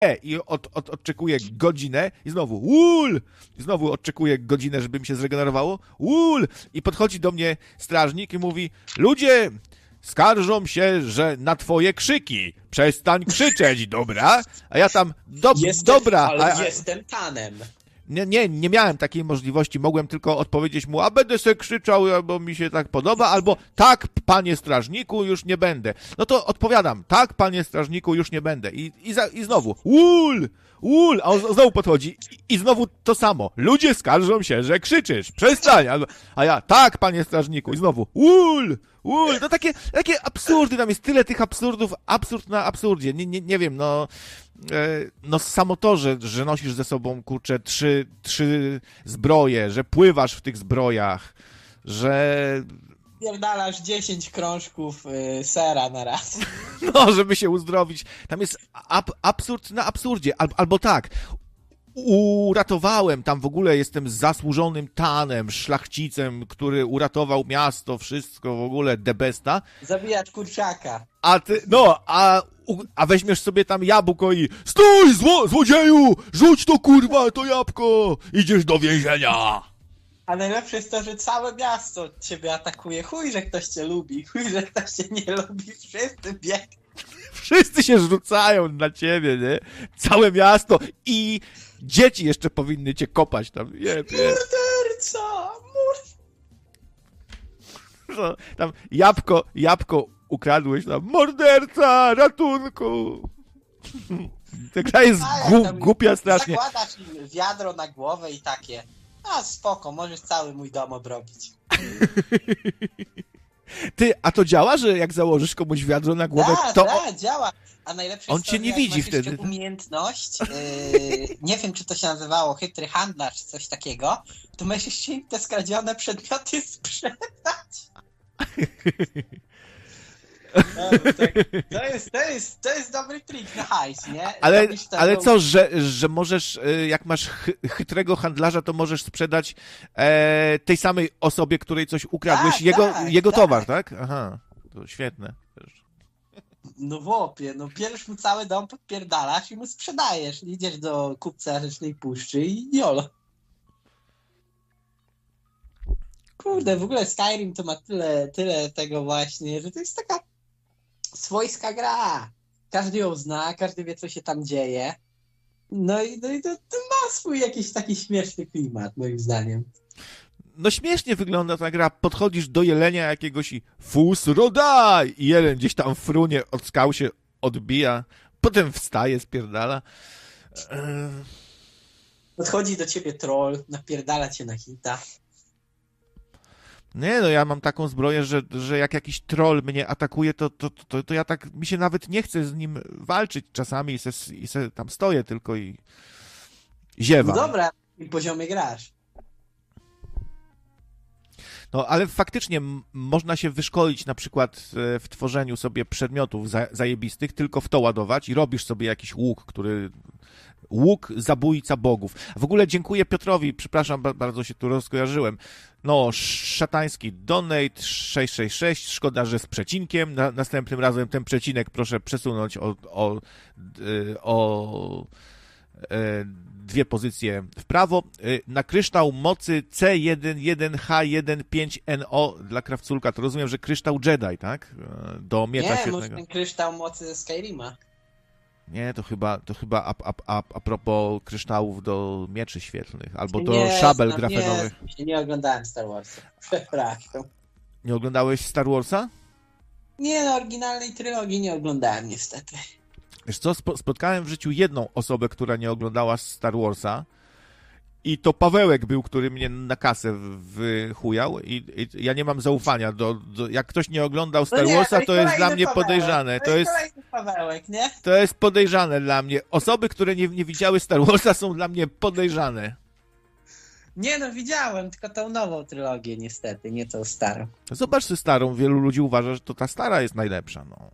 i odczekuję godzinę i znowu ul! I znowu odczekuję godzinę, żeby mi się zregenerowało. Ul! I podchodzi do mnie strażnik i mówi: ludzie skarżą się, że na twoje krzyki. Przestań krzyczeć, dobra? A ja tam, dobra. Ale jestem Tanem. Nie miałem takiej możliwości. Mogłem tylko odpowiedzieć mu: a będę sobie krzyczał, bo mi się tak podoba, albo tak, panie strażniku, już nie będę. No to odpowiadam: tak, panie strażniku, już nie będę. I znowu ul, a on znowu podchodzi i znowu to samo. Ludzie skarżą się, że krzyczysz. Przestań. A ja: tak, panie strażniku. I znowu ul. To takie absurdy, tam jest tyle tych absurdów, absurd na absurdzie. Nie wiem, no samo to, że nosisz ze sobą, kurczę, trzy zbroje, że pływasz w tych zbrojach, że... Pierdalasz 10 krążków sera na raz. No, żeby się uzdrowić. Tam jest absurd na absurdzie. Albo tak, uratowałem, tam w ogóle jestem zasłużonym Tanem, szlachcicem, który uratował miasto, wszystko w ogóle, the besta. Zabijać kurczaka. A ty, a weźmiesz sobie tam jabłko i stój, złodzieju, rzuć to, kurwa, to jabłko, idziesz do więzienia. A najlepsze jest to, że całe miasto ciebie atakuje. Chuj, że ktoś cię lubi, chuj, że ktoś cię nie lubi, wszyscy biegną. Wszyscy się rzucają na ciebie, nie? Całe miasto i dzieci jeszcze powinny cię kopać tam. Morderca! No, tam jabłko ukradłeś, tam morderca, ratunku. Ta gra jest głupia strasznie. Zakładasz im wiadro na głowę i takie: a spoko, możesz cały mój dom obrobić. Ty, a to działa, że jak założysz komuś wiadro na głowę, to... działa. A najlepsze on jest to, cię nie widzi wtedy. Umiejętność, nie wiem, czy to się nazywało chytry handlarz, czy coś takiego, to możesz się im te skradzione przedmioty sprzedać. No, to jest dobry trik na hajs, nie? Ale co, że możesz, jak masz chytrego handlarza, to możesz sprzedać tej samej osobie, której coś ukradłeś, jego towar, tak? Aha, to świetne. No chłopie, bierzesz mu cały dom, podpierdalasz i mu sprzedajesz. Idziesz do kupca Rzecznej Puszczy i jolo. Kurde, w ogóle Skyrim to ma tyle tego właśnie, że to jest taka swojska gra. Każdy ją zna, każdy wie, co się tam dzieje. No i to ma swój jakiś taki śmieszny klimat, moim zdaniem. No śmiesznie wygląda ta gra. Podchodzisz do jelenia jakiegoś i fus rodaj! I jeleń gdzieś tam frunie, od skał się odbija, potem wstaje, spierdala. Podchodzi do ciebie troll, napierdala cię na hita. Nie, no ja mam taką zbroję, że jak jakiś troll mnie atakuje, to ja tak, mi się nawet nie chce z nim walczyć czasami i se tam stoję tylko i ziewam. No dobra, i poziomie grasz. No, ale faktycznie można się wyszkolić na przykład w tworzeniu sobie przedmiotów zajebistych, tylko w to ładować i robisz sobie jakiś łuk zabójca bogów. W ogóle dziękuję Piotrowi, przepraszam, bardzo się tu rozkojarzyłem. No, szatański donate 666, szkoda, że z przecinkiem. Następnym razem ten przecinek proszę przesunąć o 2 pozycje w prawo. Na kryształ mocy C11H15NO dla Krawculka. To rozumiem, że kryształ Jedi, tak? Do miecza świetlnego. Nie, może ten kryształ mocy ze Skyrima. Nie, to chyba a propos kryształów do mieczy świetlnych, albo do szabel grafenowych. Nie oglądałem Star Warsa. Przepraszam. Nie oglądałeś Star Warsa? Nie, no oryginalnej trylogii nie oglądałem niestety. Wiesz co, spotkałem w życiu jedną osobę, która nie oglądała Star Warsa i to Pawełek był, który mnie na kasę wychujał i ja nie mam zaufania jak ktoś nie oglądał Star Warsa, to jest dla mnie podejrzane. To jest Pawełek, nie? To jest podejrzane dla mnie. Osoby, które nie widziały Star Warsa, są dla mnie podejrzane. Nie no, widziałem, tylko tą nową trylogię niestety, nie tą starą. Zobacz tę starą, wielu ludzi uważa, że to ta stara jest najlepsza, no.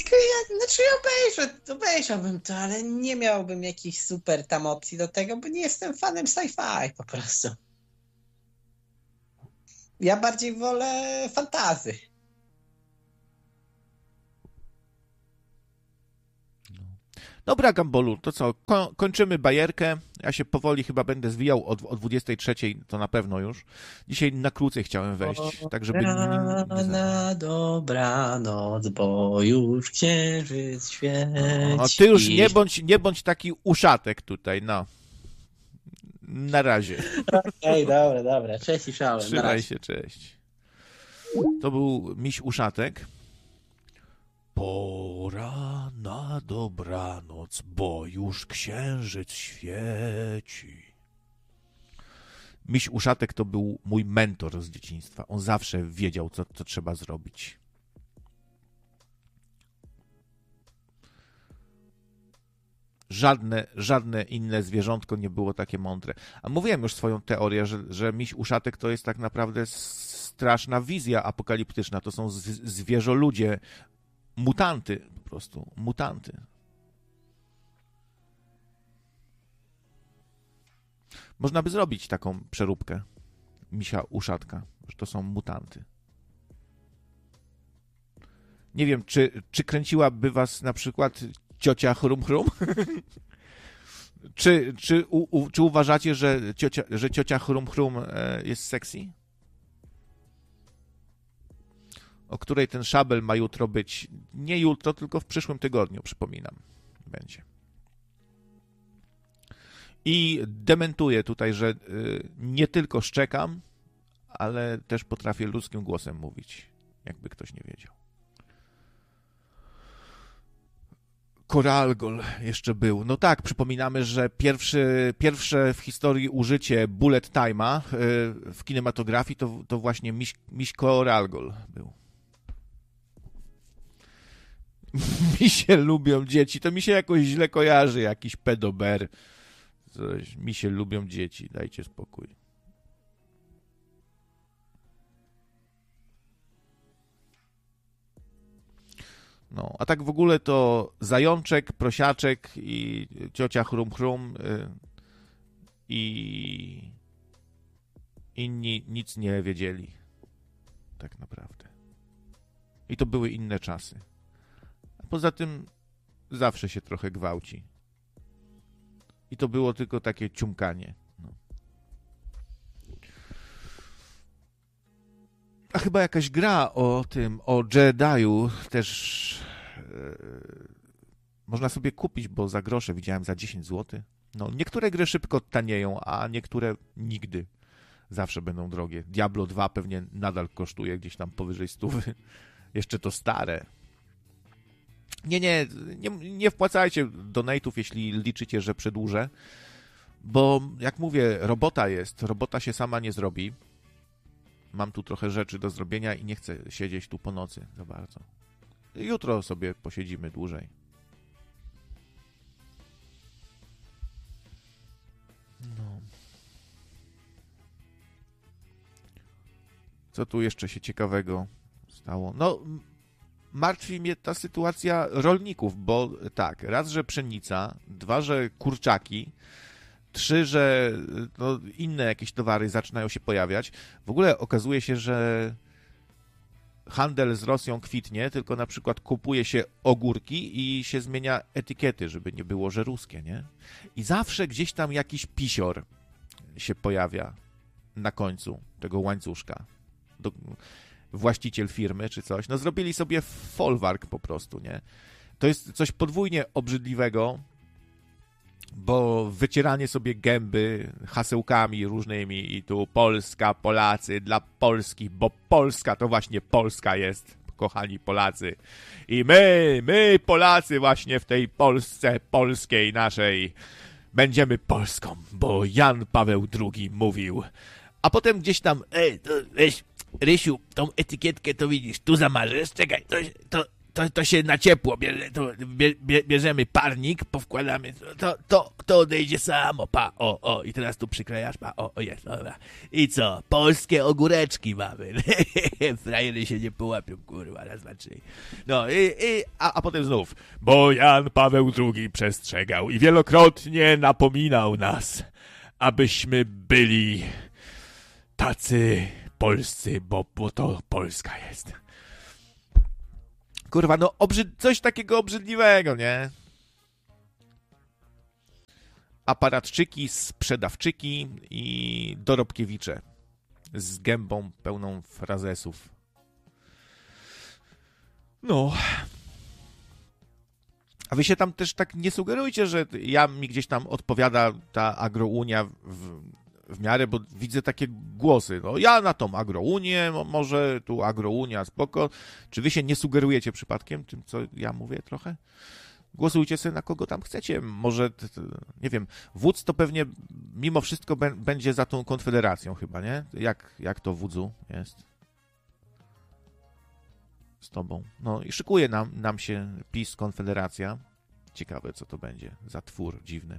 Obejrzałbym to, ale nie miałbym jakichś super tam opcji do tego, bo nie jestem fanem sci-fi po prostu. Ja bardziej wolę fantasy. Dobra, Gambolu, to co, kończymy bajerkę. Ja się powoli chyba będę zwijał o 23, to na pewno już. Dzisiaj na krócej chciałem wejść, tak żeby... Na dobranoc, bo już księżyc świeci. No, ty już nie bądź taki uszatek tutaj, no. Na razie. Okej, dobra, cześć i szałem. Trzymaj się, cześć. To był miś uszatek. Pora na dobranoc, bo już księżyc świeci. Miś uszatek to był mój mentor z dzieciństwa. On zawsze wiedział, co trzeba zrobić. Żadne inne zwierzątko nie było takie mądre. A mówiłem już swoją teorię, że miś uszatek to jest tak naprawdę straszna wizja apokaliptyczna. To są zwierzoludzie, mutanty po prostu, mutanty. Można by zrobić taką przeróbkę misia uszatka, że to są mutanty. Nie wiem, czy kręciłaby was na przykład ciocia Chrum Chrum? czy uważacie, że ciocia Chrum Chrum jest sexy? O której ten szabel ma jutro być? Nie jutro, tylko w przyszłym tygodniu, przypominam. Będzie. I dementuję tutaj, że nie tylko szczekam, ale też potrafię ludzkim głosem mówić, jakby ktoś nie wiedział. Koralgol jeszcze był. No tak, przypominamy, że pierwsze w historii użycie bullet time'a w kinematografii to właśnie miś Koralgol był. Misie lubią dzieci. To mi się jakoś źle kojarzy, jakiś pedober. Coś, misie lubią dzieci. Dajcie spokój. No, a tak w ogóle to zajączek, prosiaczek i ciocia Chrum Chrum i inni nic nie wiedzieli. Tak naprawdę. I to były inne czasy. A poza tym zawsze się trochę gwałci. I to było tylko takie ciumkanie. No. A chyba jakaś gra o Jedi'u też można sobie kupić, bo za grosze widziałem za 10 zł. No, niektóre gry szybko tanieją, a niektóre nigdy. Zawsze będą drogie. Diablo 2 pewnie nadal kosztuje gdzieś tam powyżej 100. Jeszcze to stare. Nie wpłacajcie donate'ów, jeśli liczycie, że przedłużę, bo jak mówię, robota się sama nie zrobi. Mam tu trochę rzeczy do zrobienia i nie chcę siedzieć tu po nocy za bardzo. Jutro sobie posiedzimy dłużej. No. Co tu jeszcze się ciekawego stało? No, martwi mnie ta sytuacja rolników, bo tak, raz, że pszenica, dwa, że kurczaki, trzy, że no, inne jakieś towary zaczynają się pojawiać. W ogóle okazuje się, że handel z Rosją kwitnie, tylko na przykład kupuje się ogórki i się zmienia etykiety, żeby nie było, że ruskie, nie? I zawsze gdzieś tam jakiś pisior się pojawia na końcu tego łańcuszka. Właściciel firmy czy coś. No zrobili sobie folwark po prostu, nie? To jest coś podwójnie obrzydliwego, bo wycieranie sobie gęby hasełkami różnymi i tu Polska, Polacy, dla Polski, bo Polska to właśnie Polska jest, kochani Polacy. I my Polacy właśnie w tej Polsce polskiej naszej będziemy Polską, bo Jan Paweł II mówił. A potem gdzieś tam, to weź, Rysiu, tą etykietkę to widzisz, tu zamarzesz, czekaj, to się na ciepło bierzemy parnik, powkładamy, to odejdzie samo, i teraz tu przyklejasz, jest, dobra. I co, polskie ogóreczki mamy, frajery się nie połapią, kurwa, raz, dwa, trzy. No a potem znów, bo Jan Paweł II przestrzegał i wielokrotnie napominał nas, abyśmy byli tacy polscy, bo to Polska jest. Kurwa, no coś takiego obrzydliwego, nie? aparatczyki, sprzedawczyki i dorobkiewicze z gębą pełną frazesów. No. A wy się tam też tak nie sugerujcie, że mi gdzieś tam odpowiada ta agrounia w miarę, bo widzę takie głosy. No, ja na tą agrounię, może tu agrounia, spoko. Czy wy się nie sugerujecie przypadkiem tym, co ja mówię trochę? Głosujcie sobie na kogo tam chcecie. Może, nie wiem, wódz to pewnie mimo wszystko będzie za tą Konfederacją chyba, nie? Jak to, wódzu, jest? Z tobą. No i szykuje nam się PiS, Konfederacja. Ciekawe, co to będzie za twór dziwny.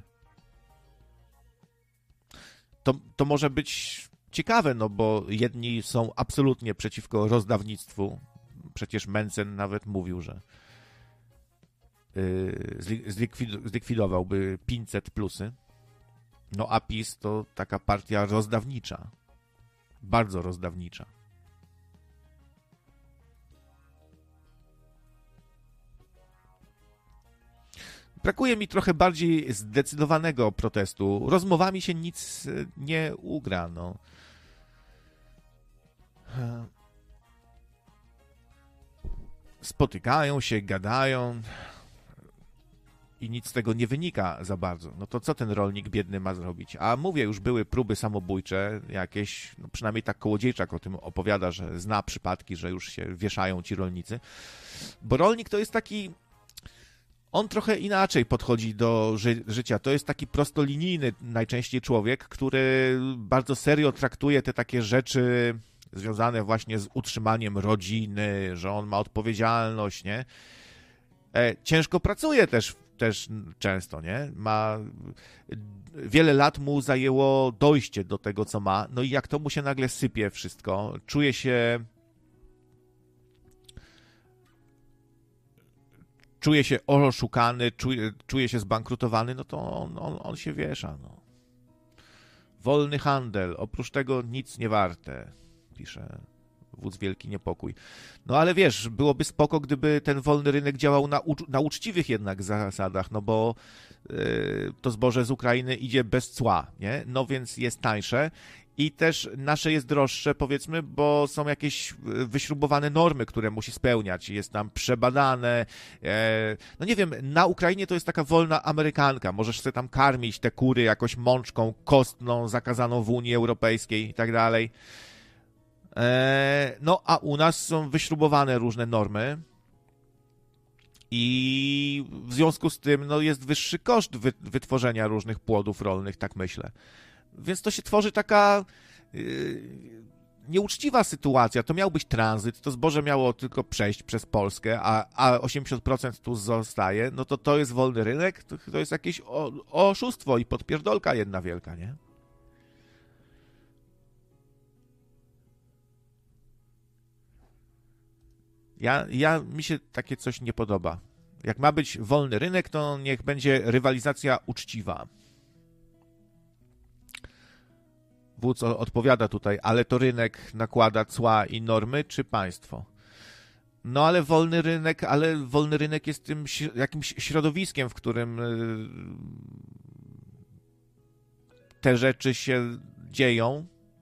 To może być ciekawe, no bo jedni są absolutnie przeciwko rozdawnictwu. Przecież Mencen nawet mówił, że zlikwidowałby 500 plusy. No a PiS to taka partia rozdawnicza. Bardzo rozdawnicza. Brakuje mi trochę bardziej zdecydowanego protestu. Rozmowami się nic nie ugra, no. Spotykają się, gadają i nic z tego nie wynika za bardzo. No to co ten rolnik biedny ma zrobić? A mówię, już były próby samobójcze jakieś, no przynajmniej tak Kołodziejczak o tym opowiada, że zna przypadki, że już się wieszają ci rolnicy. Bo rolnik to jest taki... On trochę inaczej podchodzi do życia. To jest taki prostolinijny najczęściej człowiek, który bardzo serio traktuje te takie rzeczy związane właśnie z utrzymaniem rodziny, że on ma odpowiedzialność, nie? Ciężko pracuje też często, nie? Wiele lat mu zajęło dojście do tego, co ma. No i jak to mu się nagle sypie wszystko, czuje się oszukany, czuje się zbankrutowany, no to on się wiesza. No. Wolny handel, oprócz tego nic nie warte, pisze wódz Wielki Niepokój. No ale wiesz, byłoby spoko, gdyby ten wolny rynek działał na uczciwych jednak zasadach, no bo to zboże z Ukrainy idzie bez cła, nie? No więc jest tańsze. I też nasze jest droższe, powiedzmy, bo są jakieś wyśrubowane normy, które musi spełniać. Jest tam przebadane. No nie wiem, na Ukrainie to jest taka wolna amerykanka. Możesz sobie tam karmić te kury jakoś mączką kostną, zakazaną w Unii Europejskiej i tak dalej. No a u nas są wyśrubowane różne normy. I w związku z tym no, jest wyższy koszt wytworzenia różnych płodów rolnych, tak myślę. Więc to się tworzy taka nieuczciwa sytuacja. To miał być tranzyt, to zboże miało tylko przejść przez Polskę, a 80% tu zostaje. No to jest wolny rynek, to jest jakieś oszustwo i podpierdolka jedna wielka, nie? Mi się takie coś nie podoba. Jak ma być wolny rynek, to niech będzie rywalizacja uczciwa. Wódz odpowiada tutaj, ale to rynek nakłada cła i normy, czy państwo? No ale wolny rynek jest tym jakimś środowiskiem, w którym te rzeczy się dzieją.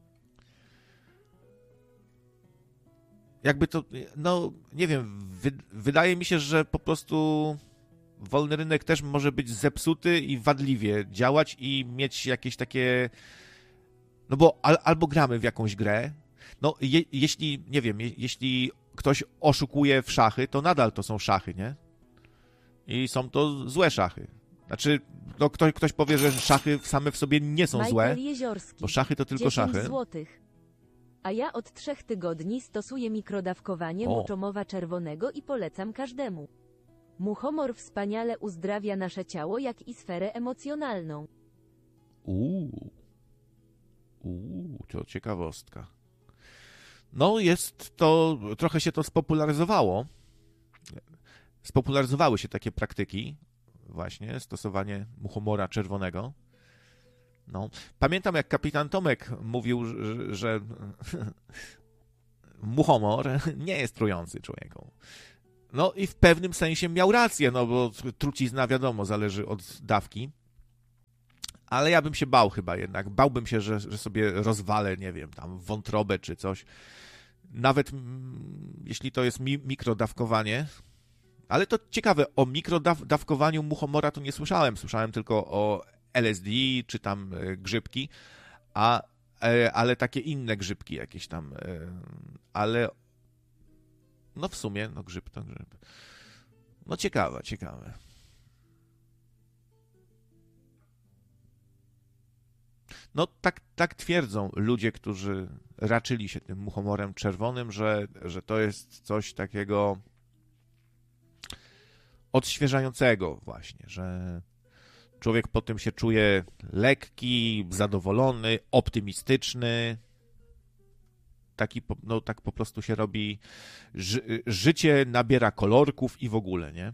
Jakby to, no nie wiem, wydaje mi się, że po prostu wolny rynek też może być zepsuty i wadliwie działać i mieć jakieś takie... No bo albo gramy w jakąś grę, no jeśli, nie wiem, jeśli ktoś oszukuje w szachy, to nadal to są szachy, nie? I są to złe szachy. Znaczy, no ktoś powie, że szachy same w sobie nie są złe, bo szachy to tylko szachy. Złotych. A ja od 3 tygodni stosuję mikrodawkowanie muczomowa czerwonego i polecam każdemu. Muchomor wspaniale uzdrawia nasze ciało, jak i sferę emocjonalną. To ciekawostka. No jest to, trochę się to spopularyzowało. Spopularyzowały się takie praktyki, właśnie, stosowanie muchomora czerwonego. No. Pamiętam, jak kapitan Tomek mówił, że muchomor nie jest trujący człowieku. No i w pewnym sensie miał rację, no bo trucizna, wiadomo, zależy od dawki. Ale ja bym się bał chyba jednak. Bałbym się, że sobie rozwalę, nie wiem, tam wątrobę czy coś. Nawet jeśli to jest mikrodawkowanie. Ale to ciekawe, o mikrodawkowaniu muchomora to nie słyszałem. Słyszałem tylko o LSD czy tam grzybki, ale takie inne grzybki jakieś tam. Ale no w sumie, no grzyb to grzyb. No ciekawe. No tak twierdzą ludzie, którzy raczyli się tym muchomorem czerwonym, że to jest coś takiego odświeżającego właśnie, że człowiek po tym się czuje lekki, zadowolony, optymistyczny. Tak po prostu się robi, życie nabiera kolorków i w ogóle, nie?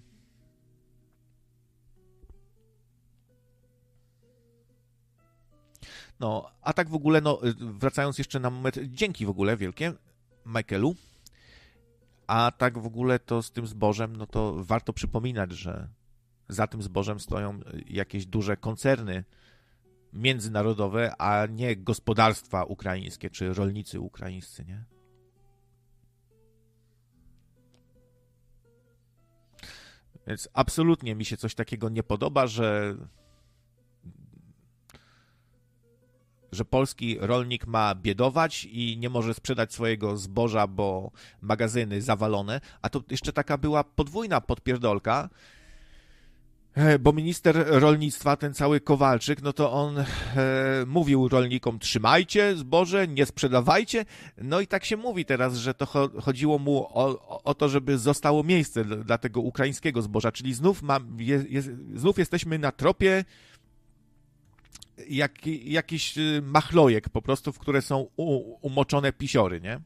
No, a tak w ogóle, no, wracając jeszcze na moment, dzięki w ogóle wielkie, Michaelu. A tak w ogóle to z tym zbożem, no to warto przypominać, że za tym zbożem stoją jakieś duże koncerny międzynarodowe, a nie gospodarstwa ukraińskie czy rolnicy ukraińscy, nie? Więc absolutnie mi się coś takiego nie podoba, że polski rolnik ma biedować i nie może sprzedać swojego zboża, bo magazyny zawalone, a to jeszcze taka była podwójna podpierdolka, bo minister rolnictwa, ten cały Kowalczyk, no to on mówił rolnikom, trzymajcie zboże, nie sprzedawajcie, no i tak się mówi teraz, że to chodziło mu o to, żeby zostało miejsce dla tego ukraińskiego zboża, czyli znów jesteśmy na tropie jakiś machlojek po prostu, w które są umoczone pisiory, nie?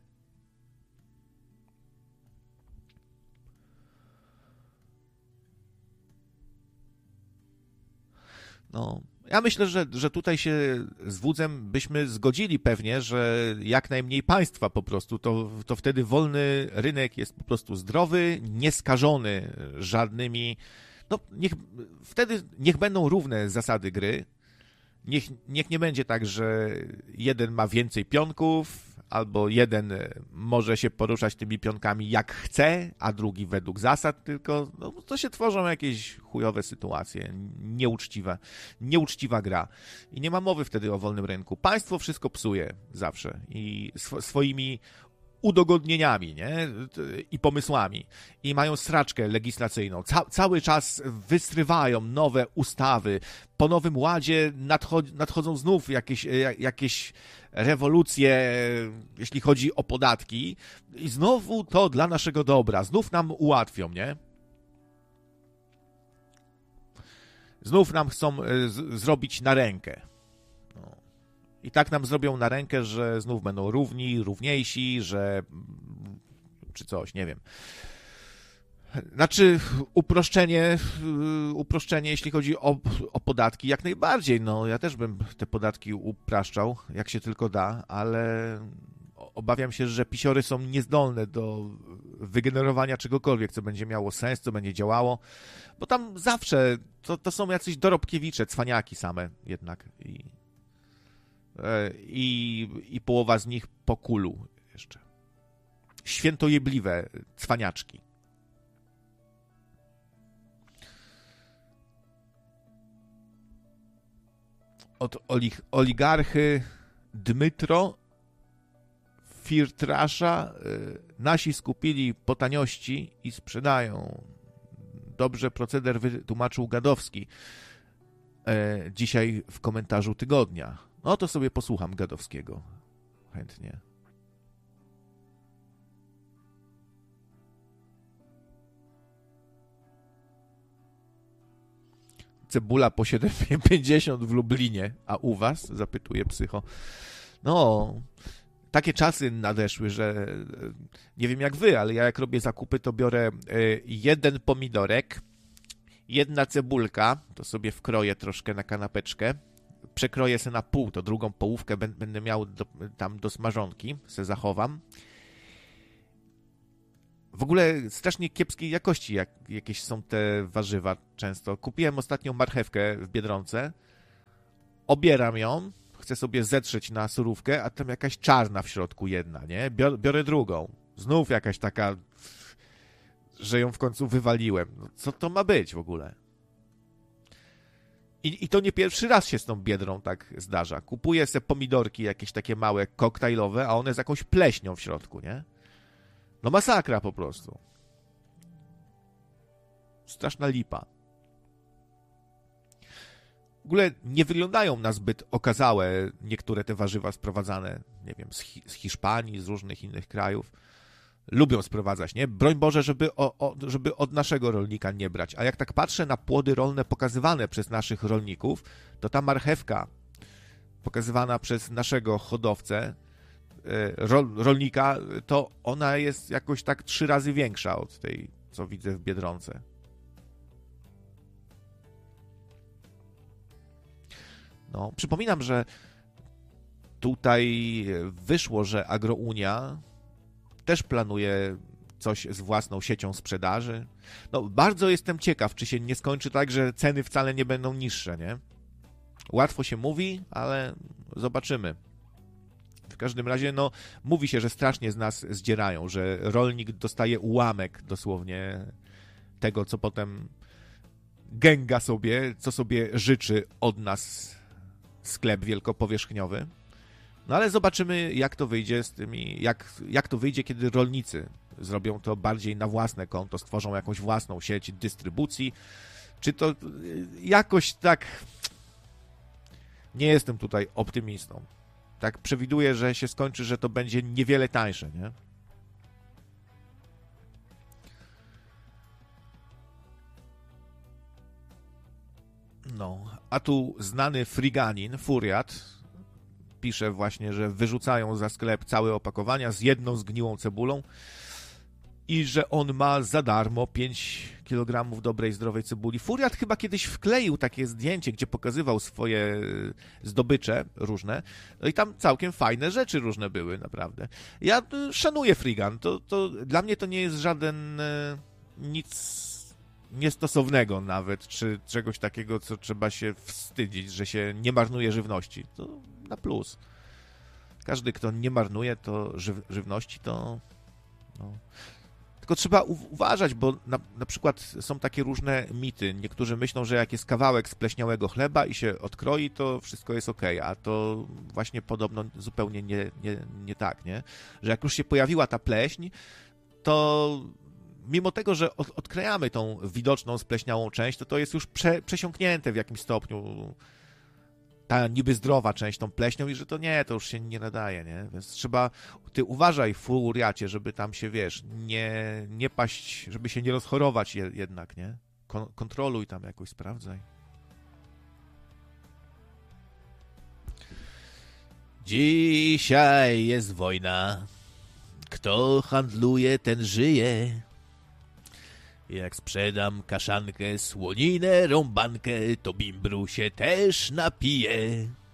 No, ja myślę, że tutaj się z Wudzem byśmy zgodzili pewnie, że jak najmniej państwa po prostu, to wtedy wolny rynek jest po prostu zdrowy, nieskażony żadnymi, no wtedy niech będą równe zasady gry. Niech nie będzie tak, że jeden ma więcej pionków, albo jeden może się poruszać tymi pionkami jak chce, a drugi według zasad, tylko no, to się tworzą jakieś chujowe sytuacje, nieuczciwa gra. I nie ma mowy wtedy o wolnym rynku. Państwo wszystko psuje zawsze i swoimi udogodnieniami, nie? I pomysłami. I mają sraczkę legislacyjną. Cały czas wysrywają nowe ustawy. Po Nowym Ładzie nadchodzą znów jakieś rewolucje, jeśli chodzi o podatki. I znowu to dla naszego dobra. Znów nam ułatwią, nie? Znów nam chcą zrobić na rękę. I tak nam zrobią na rękę, że znów będą równiejsi, że czy coś, nie wiem. Znaczy uproszczenie, jeśli chodzi o podatki, jak najbardziej. No, ja też bym te podatki upraszczał, jak się tylko da, ale obawiam się, że pisiory są niezdolne do wygenerowania czegokolwiek, co będzie miało sens, co będzie działało, bo tam zawsze to są jacyś dorobkiewicze, cwaniaki same jednak i połowa z nich po kulu jeszcze. Świętojebliwe cwaniaczki. Od oligarchy Dmytro Firtrasza nasi skupili po taniości i sprzedają. Dobrze proceder wytłumaczył Gadowski dzisiaj w komentarzu tygodnia. No to sobie posłucham Gadowskiego. Chętnie. Cebula po 7,50 w Lublinie. A u was? Zapytuje psycho. No, takie czasy nadeszły, że nie wiem jak wy, ale ja jak robię zakupy, to biorę jeden pomidorek, jedna cebulka, to sobie wkroję troszkę na kanapeczkę, przekroję se na pół, to drugą połówkę będę miał tam do smażonki, se zachowam. W ogóle strasznie kiepskiej jakości jakieś są te warzywa często. Kupiłem ostatnią marchewkę w Biedronce. Obieram ją, chcę sobie zetrzeć na surówkę, a tam jakaś czarna w środku jedna, nie? Biorę drugą. Znów jakaś taka, że ją w końcu wywaliłem. No, co to ma być w ogóle? I to nie pierwszy raz się z tą biedrą tak zdarza. Kupuję se pomidorki jakieś takie małe, koktajlowe, a one z jakąś pleśnią w środku, nie? No masakra po prostu. Straszna lipa. W ogóle nie wyglądają na zbyt okazałe niektóre te warzywa sprowadzane, nie wiem, z Hiszpanii, z różnych innych krajów. Lubią sprowadzać, nie? Broń Boże, żeby od naszego rolnika nie brać. A jak tak patrzę na płody rolne pokazywane przez naszych rolników, to ta marchewka pokazywana przez naszego hodowcę, rolnika, to ona jest jakoś tak 3 razy większa od tej, co widzę w Biedronce. No, przypominam, że tutaj wyszło, że Agrounia też planuje coś z własną siecią sprzedaży. No, bardzo jestem ciekaw, czy się nie skończy tak, że ceny wcale nie będą niższe, nie? Łatwo się mówi, ale zobaczymy. W każdym razie, no, mówi się, że strasznie z nas zdzierają, że rolnik dostaje ułamek dosłownie tego, co potem gęga sobie, co sobie życzy od nas sklep wielkopowierzchniowy. No ale zobaczymy, jak to wyjdzie z tymi, jak to wyjdzie, kiedy rolnicy zrobią to bardziej na własne konto, stworzą jakąś własną sieć dystrybucji. Czy to jakoś tak... Nie jestem tutaj optymistą. Tak przewiduję, że się skończy, że to będzie niewiele tańsze, nie? No, a tu znany Friganin, Furiat, pisze właśnie, że wyrzucają za sklep całe opakowania z jedną zgniłą cebulą i że on ma za darmo 5 kg dobrej, zdrowej cebuli. Furiat chyba kiedyś wkleił takie zdjęcie, gdzie pokazywał swoje zdobycze różne, no i tam całkiem fajne rzeczy różne były, naprawdę. Ja szanuję Frigan, to dla mnie to nie jest żaden nic niestosownego nawet, czy czegoś takiego, co trzeba się wstydzić, że się nie marnuje żywności. To na plus. Każdy, kto nie marnuje to żywności, to... No. Tylko trzeba uważać, bo na przykład są takie różne mity. Niektórzy myślą, że jak jest kawałek spleśniałego chleba i się odkroi, to wszystko jest okej, a to właśnie podobno zupełnie nie tak, nie? Że jak już się pojawiła ta pleśń, to mimo tego, że odkrajamy tą widoczną spleśniałą część, to jest już przesiąknięte w jakimś stopniu ta niby zdrowa część tą pleśnią i że to już się nie nadaje, nie? Więc trzeba, ty uważaj, Furiacie, żeby tam się, wiesz, nie paść, żeby się nie rozchorować jednak, nie? Kontroluj tam jakoś, sprawdzaj. Dzisiaj jest wojna. Kto handluje, ten żyje. Jak sprzedam kaszankę, słoninę, rąbankę, to bimbru się też napije.